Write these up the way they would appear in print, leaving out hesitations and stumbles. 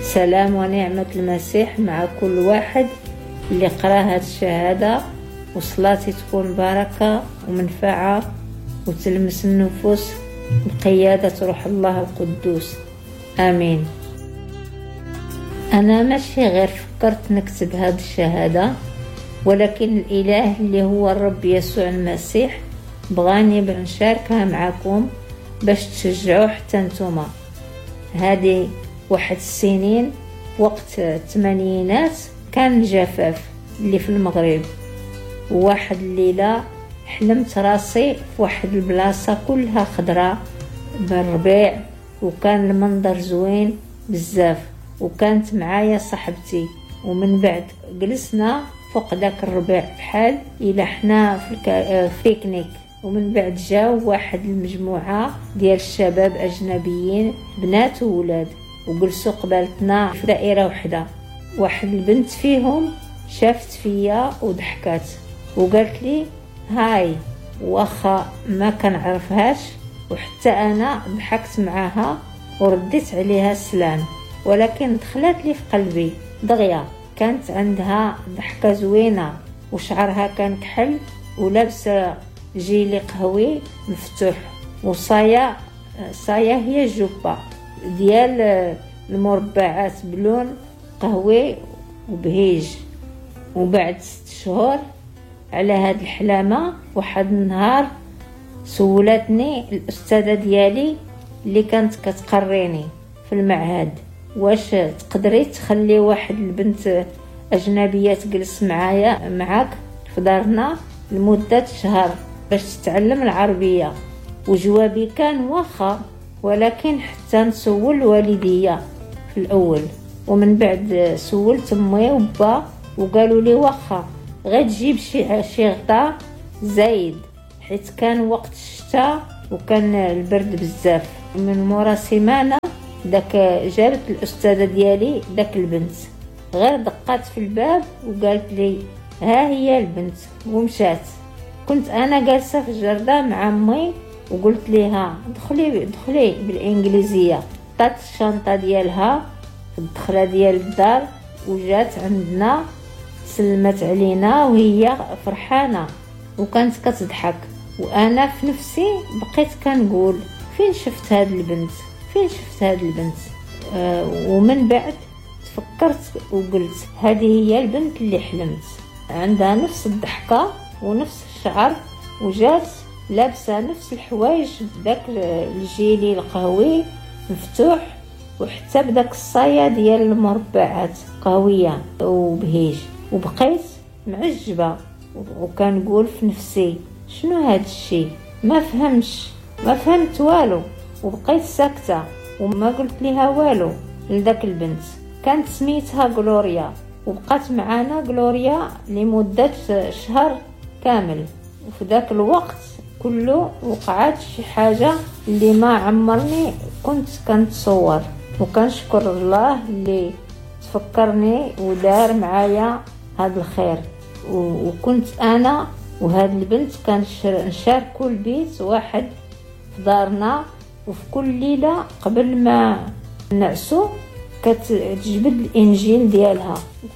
سلام ونعمة المسيح مع كل واحد اللي قرأ هذه الشهادة، وصلاتي تكون بركة ومنفعة وتلمس النفوس بقيادة روح الله القدوس. آمين. أنا ماشي غير فكرت نكتب هذه الشهادة، ولكن الإله اللي هو الرب يسوع المسيح بغاني نشاركها معكم باش تشجعوا حتى نتوما. هذه واحد السنين وقت الثمانينات كان الجفاف اللي في المغرب، وواحد الليلة حلمت راسي في واحد البلاصة كلها خضراء بالربيع، وكان المنظر زوين بزاف، وكانت معايا صاحبتي، ومن بعد جلسنا فوق داك الربيع بحال إلى حنا في بيكنيك، ومن بعد جاو واحد المجموعة ديال الشباب أجنبيين بنات وولاد وجلسوا قبالتنا في دائرة وحدة. واحد البنت فيهم شافت فيا وضحكات وقالت لي هاي، واخا ما كنعرفهاش، وحتى أنا ضحكت معها ورديت عليها السلام، ولكن دخلت لي في قلبي دغيا. كانت عندها ضحكة زوينة وشعرها كان كحل، ولابسة جيلي قهوي مفتوح، وصايا هي الجبة ديال المربعات بلون قهوي وبهيج. وبعد 6 شهور على هاد الحلامة، واحد النهار سولتني الأستاذة ديالي اللي كانت كتقريني في المعهد، واش تقدري تخلي واحد البنت أجنبية تجلس معاك في دارنا لمدة شهر باش تتعلم العربية؟ وجوابي كان واخا، غلكن حتى نسول والديا في الأول، ومن بعد سولت أمي وبا وقالوا لي واخا، غير تجيب شي غطاء زايد، حيت كان وقت الشتاء وكان البرد بزاف. من مورا سيمانة داك جابت الأستاذة ديالي داك البنت، غير دقات في الباب وقالت لي ها هي البنت ومشات. كنت أنا جالسة في الجردة مع أمي وقلت لها دخلي بالإنجليزية. طات الشنطة ديالها في الدخلة ديال الدار وجات عندنا، سلمت علينا وهي فرحانة وكانت كتضحك، وأنا في نفسي بقيت كنقول فين شفت هاد البنت. ومن بعد تفكرت وقلت هذه هي البنت اللي حلمت، عندها نفس الضحكة ونفس الشعر، وجات لابسه نفس الحوايج بداك الجيلي القهوي مفتوح، وحتى بداك الصايا ديال المربعات قهويه وبهيج. وبقيت معجبه وكنقول في نفسي شنو هاد الشيء، ما فهمت والو، وبقيت ساكته وما قلت لها والو لذاك البنت. كانت سميتها غلوريا، وبقات معانا غلوريا لمده شهر كامل. وفي ذاك الوقت كله وقعت شي حاجة اللي ما عمرني كنت كنتصور، وكنشكر الله اللي تفكرني ودار معايا هذا الخير. وكنت أنا وهذه البنت نشاركوا البيت واحد في دارنا، وفي كل ليلة قبل ما نعسو كتجبد الإنجيل ديالها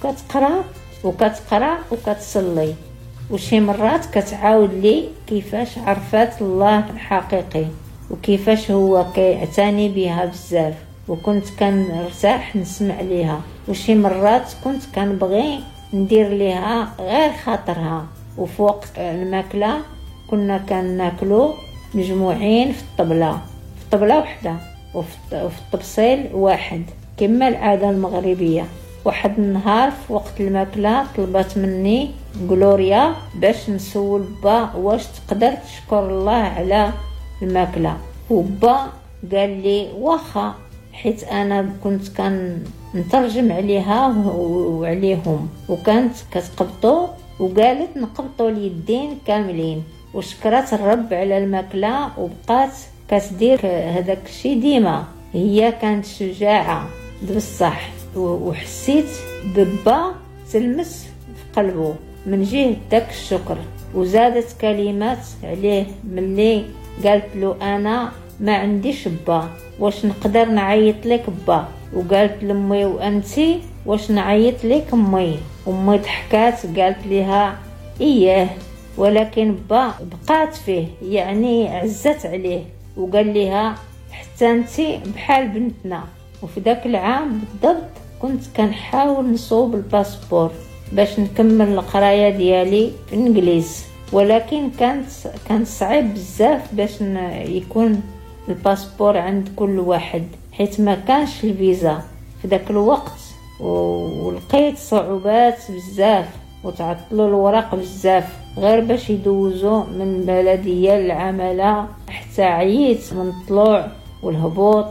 وكتقرأ وكتصلي، وشي مرات كتعاود لي كيفاش عرفت الله الحقيقي وكيفاش هو كيعتني بها بزاف، وكنت كنرتاح نسمع ليها. وشي مرات كنت كنبغي ندير ليها غير خاطرها. وفي وقت الماكله كنا كناكلوا مجموعين في الطبله وحده وفي الطبسيل واحد كما العاده المغربيه. واحد النهار في وقت الماكله طلبت مني غلوريا باش نسول با واش تقدر تشكر الله على الماكله، وبا قال لي واخا، حيت انا كنت نترجم عليها وعليهم، وكانت كتقبطوا، وقالت نقبطوا اليدين كاملين، وشكرت الرب على الماكله وبقات كتدير هذاك الشيء ديما. هي كانت شجاعه بصح، وحسيت ببا تلمس في قلبه من جهة داك الشكر. وزادت كلمات عليه ملي قالت له انا ما عنديش با، واش نقدر نعيط لك با؟ وقالت لامي وانتي واش نعيط لك امي ضحكات قالت لها اياه، ولكن بقات فيه يعني عزت عليه وقال لها حتى انتي بحال بنتنا. وفي ذاك العام بالضبط كنت كنحاول نصوب الباسبور باش نكمل القرايه ديالي في الانجليز، ولكن كان صعيب بزاف باش يكون الباسبور عند كل واحد حيت ما كانش الفيزا في ذاك الوقت، ولقيت صعوبات بزاف وتعطلوا الورق بزاف غير باش يدوزوا من البلديه للعمله، حتى عييت من الطلوع والهبوط.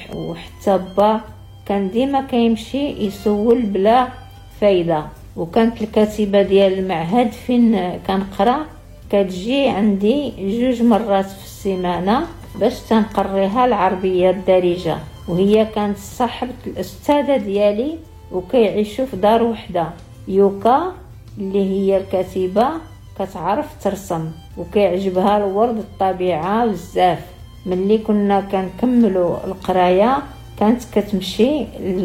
وحتى با كان ديما كيمشي يسول بلا فايده. وكانت الكاتبه ديال المعهد فين كنقرا كتجي عندي 2 مرات في السيمانه باش تنقريها العربيه الدارجه، وهي كانت صاحبه الاستاذه ديالي وكيعيشوا في دار وحده. يوكا اللي هي الكاتبه كتعرف ترسم وكيعجبها الورد الطبيعه بزاف. ملي كنا كنكملوا القرايه كانت كتمشي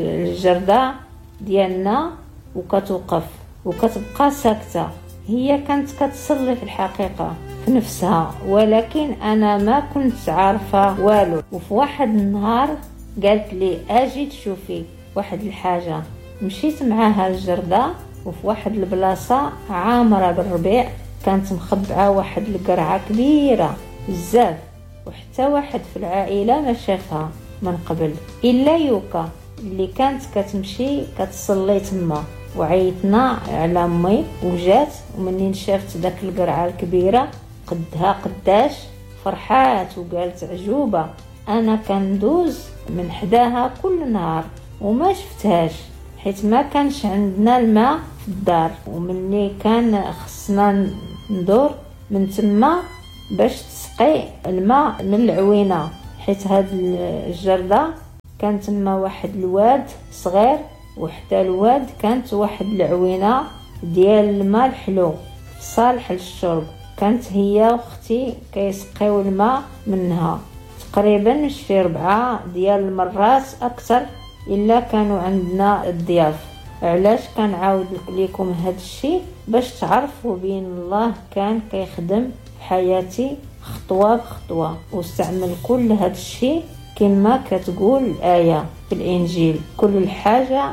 للجرده ديالنا وكتوقف وكتبقى ساكته. هي كانت كتصلي في الحقيقه في نفسها، ولكن انا ما كنت عارفه والو. وفي واحد النهار قالت لي اجي تشوفي واحد الحاجه. مشيت معاها الجرده، وفي واحد البلاصه عامره بالربيع كانت مخبعه واحد القرعه كبيره بزاف، وحتى واحد في العائله ما شافها من قبل الا يوكا اللي كانت كتمشي كتصلي تما. وعيطنا على امي وجات، ومنين شافت داك القرعه الكبيره قدها قداش فرحات وقالت عجوبه. انا كندوز من حداها كل نهار وما شفتهاش حيت ما كانش عندنا الماء في الدار، ومني كان خصنا ندور من تما باش تسقي الماء من العوينه، حيت هاد الجرده كان تما واحد الواد صغير وحتى الواد كانت واحد العوينه ديال الماء الحلو صالح للشرب. كانت هي واختي كيسقيو الماء منها تقريبا شي 4 ديال المرات اكثر الا كانوا عندنا الضياف. علاش كنعاود لكم هاد الشيء؟ باش تعرفوا بين الله كان كيخدم في حياتي خطوه بخطوه، واستعمل كل هاد الشيء كما كتقول الآية في الإنجيل، كل الحاجة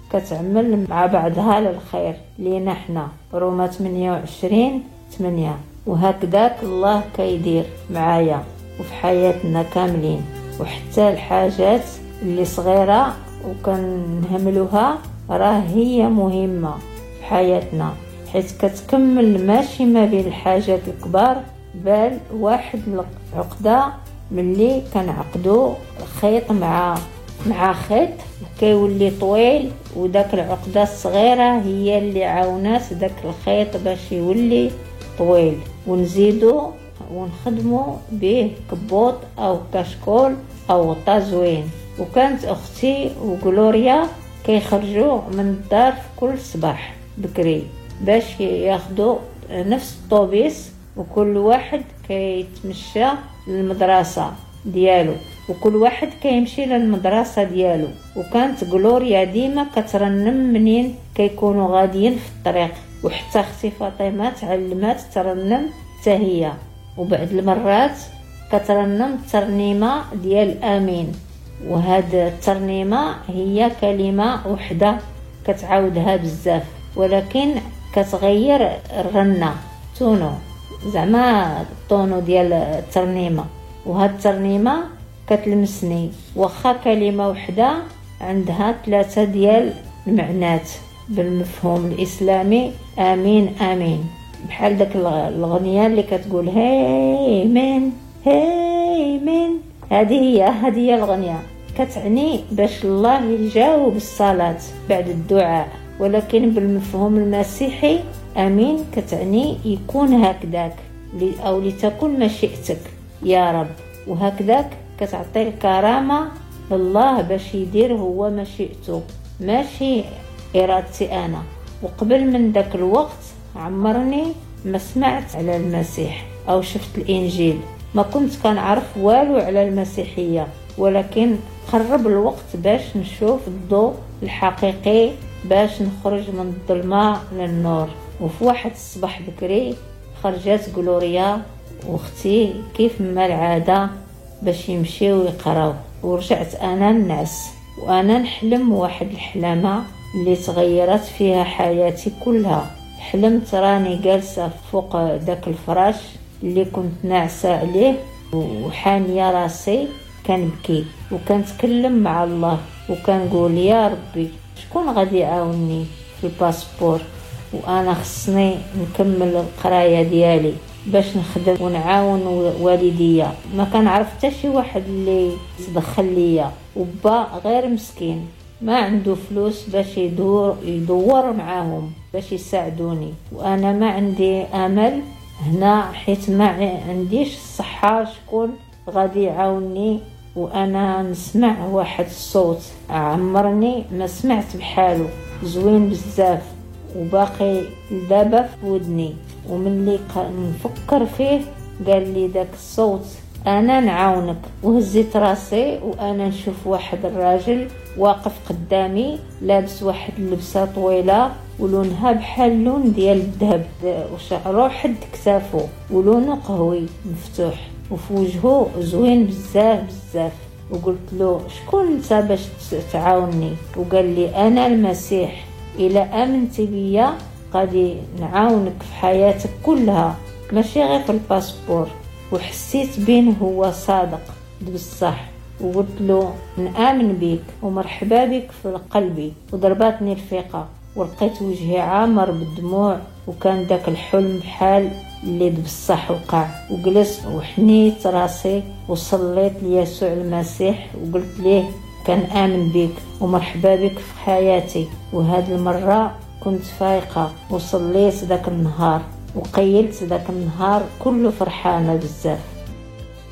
كتعمل مع بعضها للخير لينا حنا. روما 28:8. وهكذاك الله كيدير معايا وفي حياتنا كاملين، وحتى الحاجات اللي صغيرة وكنهملوها راه هي مهمة في حياتنا، حيث كتكمل ماشي ما بين الحاجات الكبار بل واحد العقدة. ملي كنعقدو خيط مع خيط كيولي طويل، وداك العقدة الصغيرة هي اللي عاونات داك الخيط باش يولي طويل، ونزيدو ونخدمو به كبوط او كشكول او طازوين. وكانت اختي وغلوريا كيخرجوا من الدار في كل صباح بكري باش ياخدو نفس الطوبيس، وكل واحد كيتمشى للمدرسة ديالو، وكل واحد كيمشي للمدرسة ديالو. وكانت غلوريا ديما كترنم منين كيكونوا غاديين في الطريق، وحتى اختي فاطمه تعلمات ترنم حتى هي، وبعد المرات كترنم الترنيمه ديال امين. وهاد الترنيمه هي كلمه وحده كتعاودها بزاف، ولكن كتغير الرنه تونو، زعما الطونو ديال الترنيمه. وهاد الترنيمه كتلمسني واخا كلمه وحده عندها 3 ديال المعنات بالمفهوم الاسلامي. امين امين، بحال داك الاغنيه اللي كتقول هاي من هاي من. هذه هي الاغنيه كتعني باش الله يجاوب الصلاه بعد الدعاء، ولكن بالمفهوم المسيحي امين كتعني يكون هكذاك او لتكن مشيئتك يا رب. وهكذاك كتعطي الكرامه لله باش يدير هو مشيئته ماشي ارادتي انا. وقبل من داك الوقت عمرني ما سمعت على المسيح او شفت الانجيل، ما كنت كنعرف والو على المسيحيه، ولكن قرب الوقت باش نشوف الضوء الحقيقي، باش نخرج من الظلمة للنور. وفي واحد الصباح بكري خرجت غلوريا واختي كيف ما العادة باش يمشيو يقراو، ورجعت انا نعس وانا نحلم واحد الحلمة اللي تغيرت فيها حياتي كلها. حلمت راني جالسة فوق داك الفراش اللي كنت ناعسة عليه وحانية راسي، كنبكي وكنتكلم مع الله وكنقول يا ربي شكون غادي يعاونني في الباسبور، وانا خصني نكمل القرايه ديالي باش نخدم ونعاون والديا. ما كنعرف حتى شي واحد اللي يدخل ليا، وبا غير مسكين ما عنده فلوس باش يدور معاهم باش يساعدوني، وانا ما عندي امل هنا حيت ما عنديش الصحه شكون غادي يعاونني. وانا نسمع واحد الصوت عمرني ما سمعت بحاله، زوين بزاف وباقي دابا في ودني، وملي نفكر فيه قال لي داك الصوت انا نعاونك. وهزيت راسي وانا نشوف واحد الراجل واقف قدامي لابس واحد اللبسه طويله ولونها بحال لون ديال الذهب، وشعره حد كتافه ولونه قهوي مفتوح، وفي وجهه زوين بزاف بزاف. وقلت له شكون انت باش تعاونني؟ وقال لي انا المسيح، الى امنتي بيا غادي نعاونك في حياتك كلها ماشي غير في الباسبور. وحسيت بين هو صادق بصح، وقلت له نآمن بيك ومرحبا بك في قلبي. وضرباتني الفيقة ولقيت وجهي عامر بالدموع، وكان داك الحلم بحال اللي بصح وقع. وجلست وحنيت راسي وصليت ليسوع المسيح وقلت ليه كان آمن بك ومرحبا بك في حياتي. وهذه المرة كنت فايقة وصليت ذاك النهار وقيلت ذاك النهار كله فرحانة بزاف.